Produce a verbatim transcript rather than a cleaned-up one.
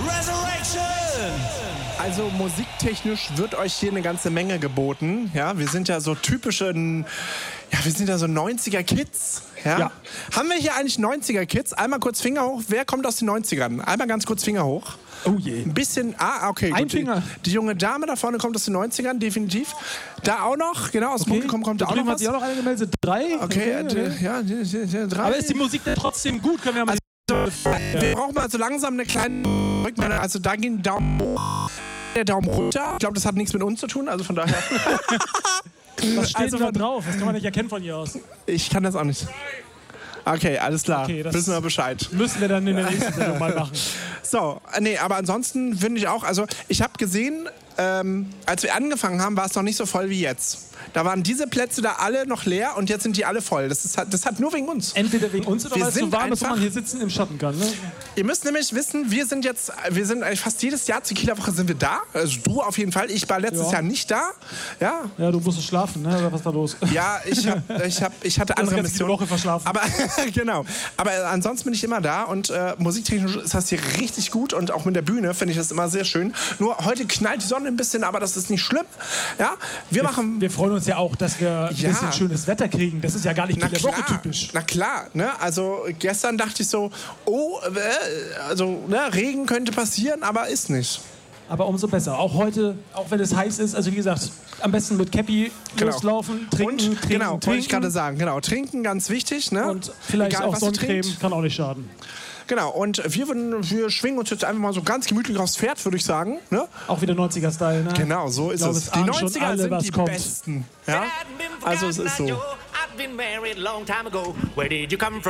Also musiktechnisch wird euch hier eine ganze Menge geboten. Ja, wir sind ja so typische, ja, wir sind ja so neunziger-Kids. Ja? Ja. Haben wir hier eigentlich neunziger-Kids? Einmal kurz Finger hoch. Wer kommt aus den neunzigern? Einmal ganz kurz Finger hoch. Oh je. Ein bisschen, ah, okay. Ein gut. Finger. Die, die junge Dame da vorne kommt aus den neunzigern, definitiv. Da auch noch, genau, aus dem Okay. Publikum kommt da auch noch Hat was. sich auch noch eine gemeldet. Drei? Okay, okay, äh, okay. ja, die- die- die- drei. Aber ist die Musik denn trotzdem gut? Können wir mal Also, wir brauchen mal so langsam eine kleine Rückmeldung. Also da ging ein Daumen hoch, der Daumen runter. Ich glaube, das hat nichts mit uns zu tun, also von daher. Was steht Also da von- drauf? Das kann man nicht erkennen von hier aus. Ich kann das auch nicht. Okay, alles klar. Okay, das- Wissen wir Bescheid. Müssen wir dann in der nächsten Sendung mal machen. So, nee, aber ansonsten finde ich auch, also ich habe gesehen, ähm, als wir angefangen haben, war es noch nicht so voll wie jetzt. Da waren diese Plätze da alle noch leer und jetzt sind die alle voll. Das, ist, das hat nur wegen uns. Entweder wegen uns oder Wir weil es so sind warm ist, wo einfach- man hier sitzen im Schatten kann. Ne? Ihr müsst nämlich wissen, wir sind jetzt, wir sind eigentlich fast jedes Jahr zur Kieler Woche sind wir da. Also du auf jeden Fall. Ich war letztes Ja. Jahr nicht da. Ja, Ja, du musstest schlafen, ne? Oder was war los? ja ich, hab, ich, hab, ich hatte andere ganze die Missionen. Woche verschlafen. Aber genau. Aber ansonsten bin ich immer da und äh, musiktechnisch ist das hier richtig gut und auch mit der Bühne finde ich das immer sehr schön. Nur heute knallt die Sonne ein bisschen, aber das ist nicht schlimm. Ja, wir machen. Wir freuen uns ja auch, dass wir ein Ja. bisschen schönes Wetter kriegen. Das ist ja gar nicht Na Kieler klar, Woche typisch. na klar, ne? Also gestern dachte ich so, oh, äh, also ne, Regen könnte passieren, aber ist nicht. Aber umso besser. Auch heute, auch wenn es heiß ist, also wie gesagt, am besten mit Cappy Genau. loslaufen, trinken, Und trinken, genau, trinken. wollte ich gerade sagen, genau, trinken ganz wichtig, ne? Und vielleicht Egal, auch was ihr Sonnencreme, trinkt. kann auch nicht schaden. Genau, und wir, würden, wir schwingen uns jetzt einfach mal so ganz gemütlich aufs Pferd, würde ich sagen. Ne? Auch wieder neunziger-Style, ne? Genau, so ist Ich glaube, es. es Die ahnen schon neunziger alle, sind was die kommt. besten. Ja? Also es ist so. I've been married a long time ago. Where did you come from?